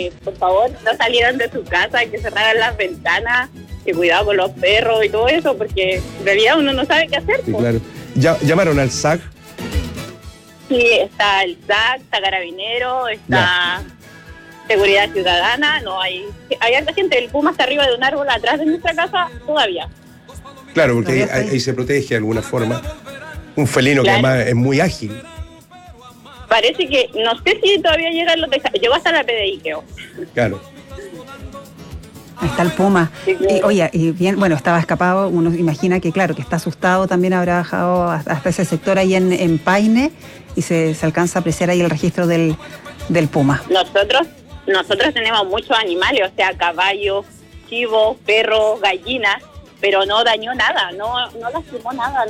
que por favor no salieran de su casa, que cerraran las ventanas, que cuidado con los perros y todo eso, porque en realidad uno no sabe qué hacer. Sí, claro. ¿Llamaron al SAC? Sí, está el SAC, está Carabinero, está Seguridad Ciudadana, no hay harta gente. El puma está arriba de un árbol atrás de nuestra casa todavía. Claro, porque ahí se protege de alguna forma. Un felino que además es muy ágil. Parece que, no sé si todavía llegan los llegó hasta la PDI, creo. Claro. Ahí está el puma. Sí, claro. Oye, y bien, bueno, estaba escapado, uno imagina que claro, que está asustado, también habrá bajado hasta ese sector ahí en Paine y se alcanza a apreciar ahí el registro del puma. Nosotros tenemos muchos animales, o sea, caballos, chivos, perros, gallinas, pero no dañó nada, no lastimó nada,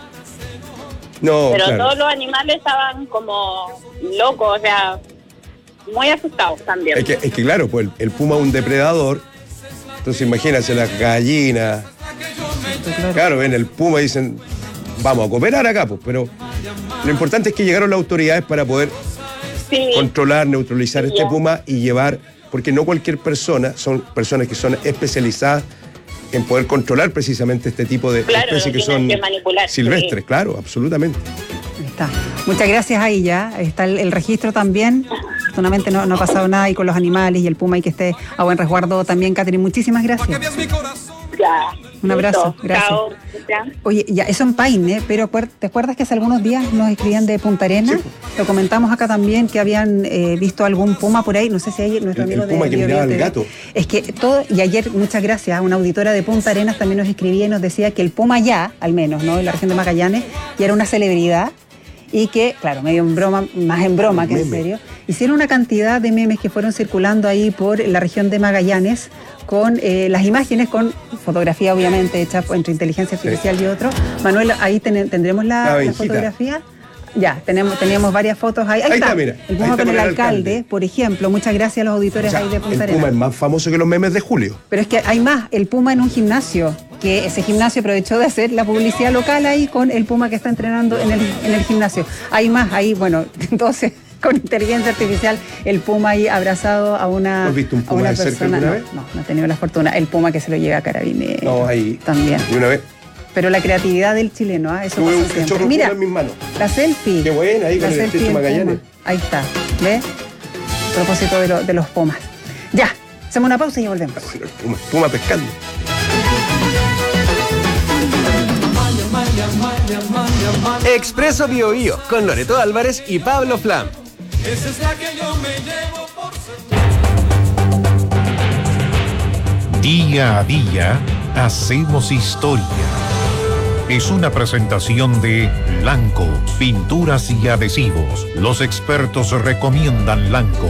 no, pero claro, todos los animales estaban como locos, o sea, muy asustados también. Es que claro, pues el puma es un depredador, entonces imagínense las gallinas. Claro, ven el puma y dicen, vamos a cooperar acá, pues, pero lo importante es que llegaron las autoridades para poder controlar, neutralizar este puma y llevar, porque no cualquier persona, son personas que son especializadas en poder controlar precisamente este tipo de especies que son silvestres, claro, absolutamente. Ahí está. Muchas gracias ahí ya. Está el registro también. Afortunadamente no ha pasado nada ahí con los animales y el puma y que esté a buen resguardo también, Catherine. Muchísimas gracias. Un abrazo. Gracias. Chao. Oye, ya, eso en Paine, pero ¿te acuerdas que hace algunos días nos escribían de Punta Arenas? Sí. Lo comentamos acá también, que habían visto algún puma por ahí, no sé si hay nuestro amigo el puma de que miraba al gato. Es que y ayer, muchas gracias, una auditora de Punta Arenas también nos escribía y nos decía que el puma ya, al menos, ¿no?, en la región de Magallanes, ya era una celebridad y que, claro, medio en broma, más en broma que en serio, hicieron una cantidad de memes que fueron circulando ahí por la región de Magallanes con las imágenes, con fotografía obviamente hecha entre inteligencia artificial y otro. Manuel, ahí tendremos la fotografía. Ya, teníamos varias fotos ahí. Ahí está, mira. El puma con el alcalde, por ejemplo. Muchas gracias a los auditores ahí de Punta Arenas. El puma es más famoso que los memes de Julio. Pero es que hay más, el puma en un gimnasio, que ese gimnasio aprovechó de hacer la publicidad local ahí con el puma que está entrenando en el gimnasio. Hay más ahí, bueno, entonces con inteligencia artificial, el puma ahí abrazado a una, ¿Has visto un puma a una de cerca persona. alguna vez? No he tenido la fortuna. El puma que se lo llega a Carabinero. No, ahí. También. Y una vez. Pero la creatividad del chileno, eso tuve pasa un siempre. Mira, en mis manos. La selfie. Qué buena, ahí con el estrecho Magallanes. Ahí está, ¿ves? A propósito de los pumas. Ya, hacemos una pausa y ya volvemos. Puma pescando. Expreso Bio Bio, con Loreto Álvarez y Pablo Flam. Esa es la que yo me llevo por ser. Día a día hacemos historia. Es una presentación de Lanco, pinturas y adhesivos. Los expertos recomiendan Lanco.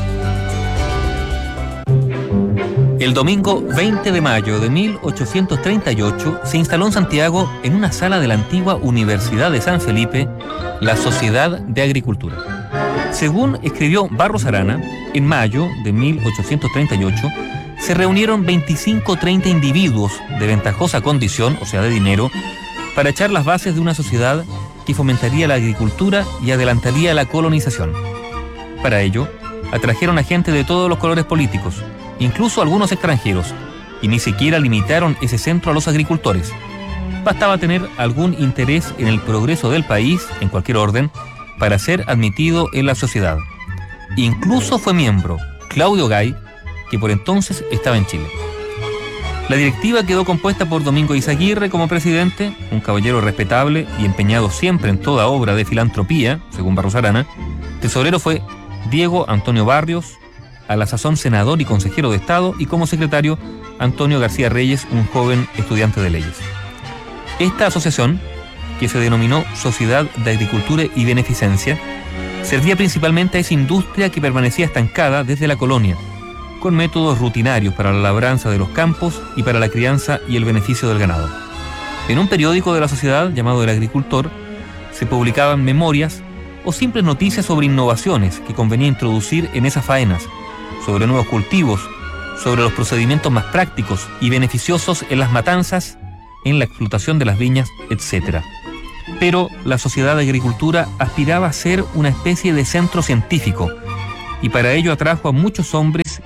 El domingo 20 de mayo de 1838 se instaló en Santiago, en una sala de la antigua Universidad de San Felipe, la Sociedad de Agricultura. Según escribió Barros Arana, en mayo de 1838 se reunieron 25 o 30 individuos de ventajosa condición, o sea de dinero, para echar las bases de una sociedad que fomentaría la agricultura y adelantaría la colonización. Para ello, atrajeron a gente de todos los colores políticos, incluso algunos extranjeros, y ni siquiera limitaron ese centro a los agricultores. Bastaba tener algún interés en el progreso del país, en cualquier orden, para ser admitido en la sociedad. Incluso fue miembro Claudio Gay, que por entonces estaba en Chile. La directiva quedó compuesta por Domingo Izaguirre como presidente, un caballero respetable y empeñado siempre en toda obra de filantropía, según Barros Arana. Tesorero fue Diego Antonio Barrios, a la sazón senador y consejero de Estado, y como secretario Antonio García Reyes, un joven estudiante de leyes. Esta asociación, que se denominó Sociedad de Agricultura y Beneficencia, servía principalmente a esa industria que permanecía estancada desde la colonia, con métodos rutinarios para la labranza de los campos y para la crianza y el beneficio del ganado. En un periódico de la sociedad llamado El Agricultor se publicaban memorias o simples noticias sobre innovaciones que convenía introducir en esas faenas, sobre nuevos cultivos, sobre los procedimientos más prácticos y beneficiosos en las matanzas, en la explotación de las viñas, etc. Pero la Sociedad de Agricultura aspiraba a ser una especie de centro científico, y para ello atrajo a muchos hombres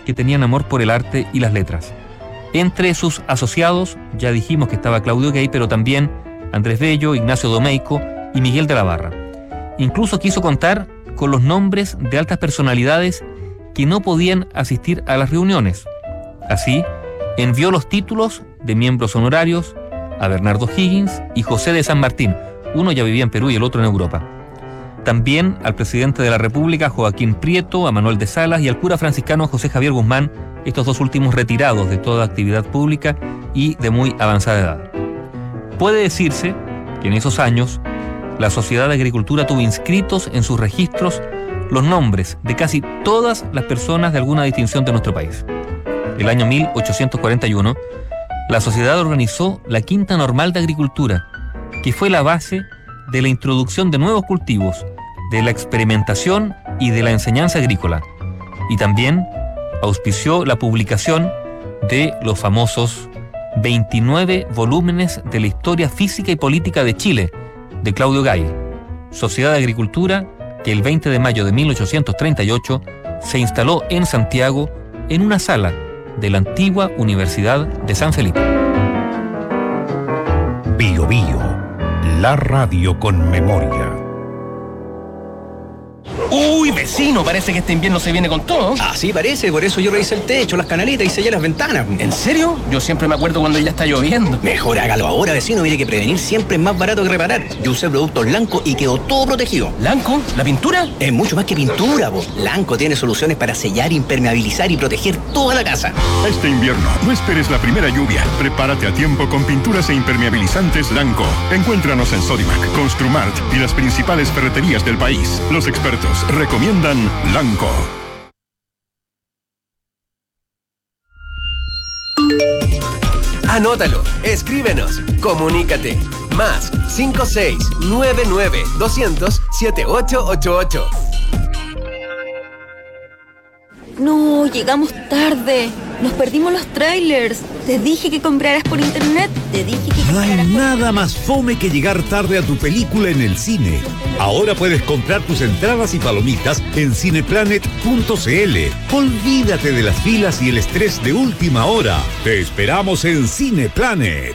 que tenían amor por el arte y las letras. Entre sus asociados, ya dijimos que estaba Claudio Gay, pero también Andrés Bello, Ignacio Domeyko y Miguel de la Barra. Incluso quiso contar con los nombres de altas personalidades que no podían asistir a las reuniones. Así, envió los títulos de miembros honorarios a Bernardo Higgins y José de San Martín. Uno ya vivía en Perú y el otro en Europa. También al presidente de la República, Joaquín Prieto, a Manuel de Salas y al cura franciscano José Javier Guzmán, estos dos últimos retirados de toda actividad pública y de muy avanzada edad. Puede decirse que en esos años la Sociedad de Agricultura tuvo inscritos en sus registros los nombres de casi todas las personas de alguna distinción de nuestro país. El año 1841, la sociedad organizó la Quinta Normal de Agricultura, que fue la base de la introducción de nuevos cultivos, de la experimentación y de la enseñanza agrícola. Y también auspició la publicación de los famosos 29 volúmenes de la historia física y política de Chile, de Claudio Gay, Sociedad de Agricultura, que el 20 de mayo de 1838 se instaló en Santiago en una sala de la antigua Universidad de San Felipe. Bio Bio, la radio con memoria. Uy, vecino, parece que este invierno se viene con todo. Así parece, por eso yo revisé el techo, las canaletas y sellé las ventanas. ¿En serio? Yo siempre me acuerdo cuando ya está lloviendo. Mejor hágalo ahora, vecino, mire que prevenir siempre es más barato que reparar. Yo usé productos Lanco y quedó todo protegido. ¿Lanco? ¿La pintura? Es mucho más que pintura, po. Lanco tiene soluciones para sellar, impermeabilizar y proteger toda la casa. Este invierno, no esperes la primera lluvia. Prepárate a tiempo con pinturas e impermeabilizantes Lanco. Encuéntranos en Sodimac, Construmart y las principales ferreterías del país. Los expertos recomiendan Lanco. Anótalo, escríbenos, comunícate. Más 5699 200 7888. No, llegamos tarde. Nos perdimos los trailers. Te dije que compraras por internet. No hay nada más fome que llegar tarde a tu película en el cine. Ahora puedes comprar tus entradas y palomitas en cineplanet.cl. Olvídate de las filas y el estrés de última hora. Te esperamos en Cineplanet.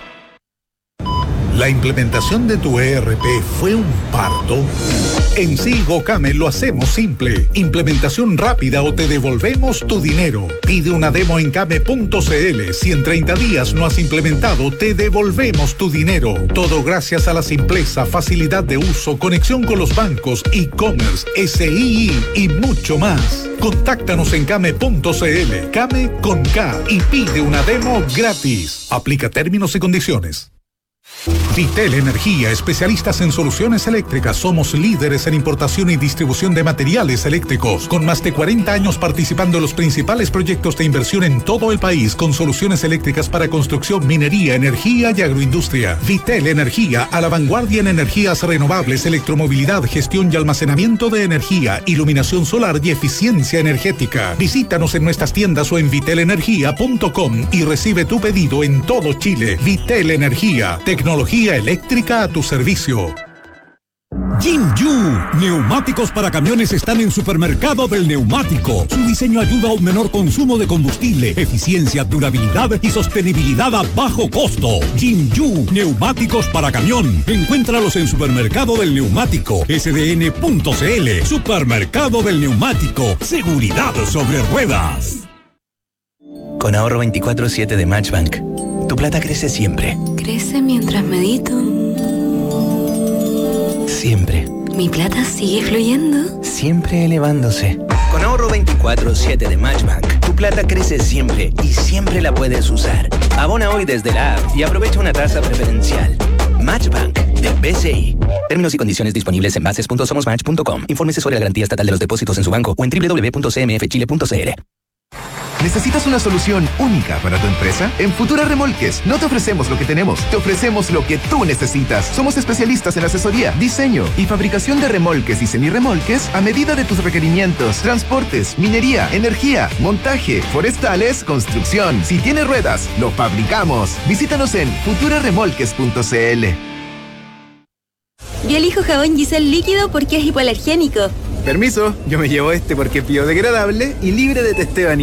¿La implementación de tu ERP fue un parto? En Silgocame lo hacemos simple. Implementación rápida o te devolvemos tu dinero. Pide una demo en came.cl. Si en 30 días no has implementado, te devolvemos tu dinero. Todo gracias a la simpleza, facilidad de uso, conexión con los bancos, e-commerce, SII y mucho más. Contáctanos en came.cl. Came con K y pide una demo gratis. Aplica términos y condiciones. Vitel Energía, especialistas en soluciones eléctricas. Somos líderes en importación y distribución de materiales eléctricos, con más de 40 años participando en los principales proyectos de inversión en todo el país, con soluciones eléctricas para construcción, minería, energía y agroindustria. Vitel Energía, a la vanguardia en energías renovables, electromovilidad, gestión y almacenamiento de energía, iluminación solar y eficiencia energética. Visítanos en nuestras tiendas o en vitelenergia.com y recibe tu pedido en todo Chile. Vitel Energía, tecnología eléctrica a tu servicio. Jinju, neumáticos para camiones están en Supermercado del Neumático. Su diseño ayuda a un menor consumo de combustible, eficiencia, durabilidad y sostenibilidad a bajo costo. Jinju, neumáticos para camión. Encuéntralos en Supermercado del Neumático, sdn.cl. Supermercado del Neumático, seguridad sobre ruedas. Con ahorro 24/7 de Matchbank, tu plata crece siempre. Crece mientras medito. Siempre. ¿Mi plata sigue fluyendo? Siempre elevándose. Con ahorro 24/7 de Matchbank, tu plata crece siempre y siempre la puedes usar. Abona hoy desde la app y aprovecha una tasa preferencial. Matchbank de BCI. Términos y condiciones disponibles en bases.somosmatch.com. Infórmese sobre la garantía estatal de los depósitos en su banco o en www.cmfchile.cl. ¿Necesitas una solución única para tu empresa? En Futura Remolques no te ofrecemos lo que tenemos, te ofrecemos lo que tú necesitas. Somos especialistas en asesoría, diseño y fabricación de remolques y semirremolques a medida de tus requerimientos. Transportes, minería, energía, montaje, forestales, construcción. Si tiene ruedas, lo fabricamos. Visítanos en futuraremolques.cl. Yo elijo jabón Giselle líquido porque es hipoalergénico. Permiso, yo me llevo este porque es biodegradable y libre de testeo animal.